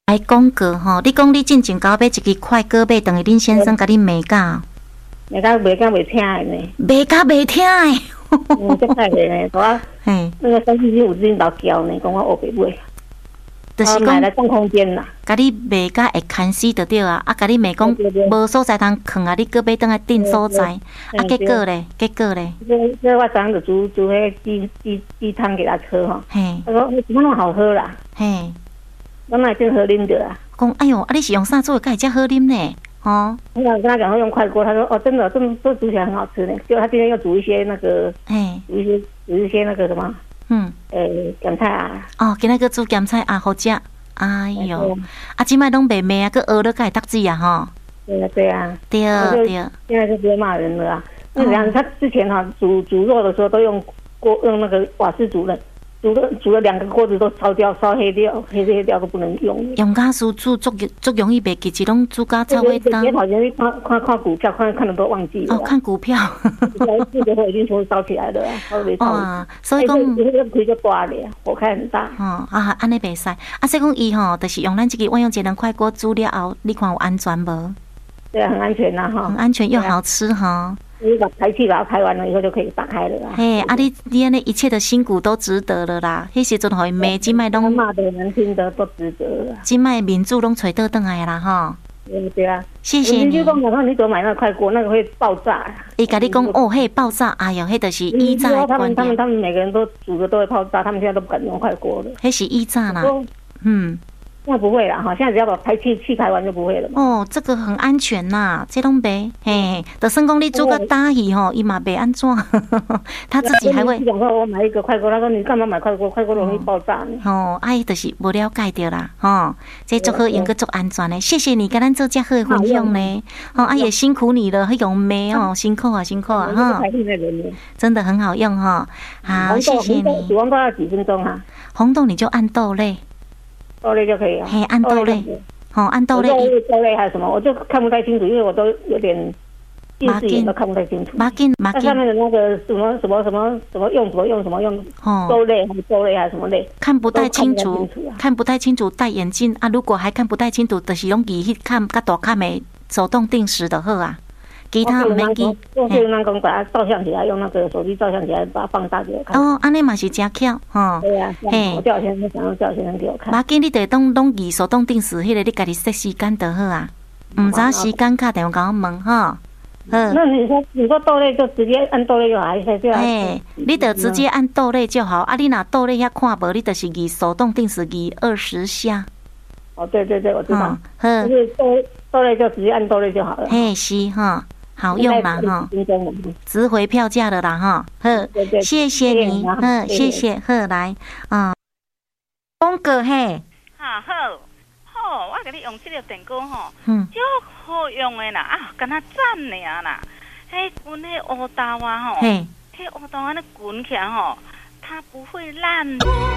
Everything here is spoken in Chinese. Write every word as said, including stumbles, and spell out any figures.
来讲过吼，你讲你进前交买一支快歌买，等于恁先生甲你骂教， 骂到骂到袂听的呢， 骂到袂听的。 嗯，真歹个呢，我嘿， 那个三四七五之前老叫呢，讲我学袂买， 就是买来讲， 占空间啦。 甲你骂甲会牵死就对啊，啊，甲你骂讲无所在通囥啊，你搁要倒来订所在，啊，结果咧，结果咧， 所以所以我早上就煮煮迄鸡鸡鸡汤给他喝哈， 嘿， 他说怎么那么好喝啦？ 嘿， 我那真好啉的啊。 讲哎哟，啊，你是用啥做的，才会遮好啉呢？吼， 我跟他讲说用快锅，他说哦，真的，这么这煮起来很好吃呢。结果他今天又煮一些那个， 嘿， 煮一些煮一些那个什么， 嗯， 诶，咸菜啊。 哦，今仔个煮咸菜啊，好食。哎对哟，啊，即摆拢袂骂啊，佮学了，才会得志啊，吼。 对啊，对啊。 对对， 现在就不会骂人了啊。那这样，他之前哈煮煮肉的时候都用锅用那个瓦斯煮的，煮了煮了两个锅子都烧掉，烧黑掉，黑黑掉都不能用。 用家师煮足足容易袂记，一拢煮甲臭味当。 别跑进去看看看股票，看看的都忘记了。 哦，看股票。 这个火已经全部烧起来了，烧没烧。 哇，所以讲， 这个开就大了，火开很大。 哦啊，安尼袂使。啊，所以讲伊吼，就是用咱这个万用节能快锅煮了后，你看有安全无？ 对啊，很安全呐哈。 很安全又好吃哈。 你把排气把它开完了以后就可以打开了啦。 嘿，啊你你安尼一切的辛苦都值得了啦。迄时阵互伊骂，即摆拢骂的难听的都值得了。 即摆民主拢找倒转来啦吼。 对对啊， 谢谢你。 你就讲讲你怎么买那个快锅，那个会爆炸。 伊甲你讲哦，嘿爆炸，哎哟，迄就是以炸的观他们他们念。 他们每个人都煮的都会爆炸，他们现在都不敢用快锅了。 迄是以炸啦，嗯。 那不会啦哈，现在只要把排气气开完就不会了嘛。 哦，这个很安全呐，这拢袂，嘿，就算讲你煮个大鱼吼，伊嘛袂安怎，他自己还会。 讲说我买一个快锅，他说你干嘛买快锅？快锅容易爆炸呢。 哦，哎，就是无了解着啦，吼，这足好用个足安全的，谢谢你跟咱做遮好的分享呢，哦，啊也辛苦你了，迄用梅哦，辛苦啊，辛苦啊，哈，真的很好用哈，好，谢谢你。 煮完豆要几分钟哈？ 红豆你就按豆类。 豆类就可以了。 嘿，按豆类，好，按豆类。 豆类还有什么？我就看不太清楚，因为我都有点近视眼，都看不太清楚。 马金，马金。 那上面的那个什么什么什么什么用什么用什么用，豆类还是豆类还是什么类？ 看不太清楚，看不太清楚，戴眼镜啊！如果还看不太清楚，就是用仪器看，较大看的手动定时的好啊。其他唔免记。 用电脑讲把它照相起来，用那个手机照相起来，把它放大给我看。 哦，安尼嘛是真巧，吼。 对啊，嘿，我叫先生想要叫先生给我看。 马紧你得当当仪手动定时，迄个你家己设时间就好啊。唔知时间卡电话甲我问哈。 那你说你说豆类就直接按豆类就好，还是这样？ 哎，你得直接按豆类就好。啊，你若豆类遐看无，你就是仪手动定时仪二十下。 哦，对对对，我知道。 嗯， 就是豆豆类就直接按豆类就好了。 嘿，是哈。好用嘛哈，值回票价的啦哈，呵，谢谢你，呵，谢谢，呵，来啊，讲过嘿， 哈好，好，我给你用这个电锅吼， 嗯， 足好用的啦，啊，敢若赞尔啦，迄阮迄乌豆啊吼， 嘿， 迄乌豆安尼滚起来吼，它不会烂。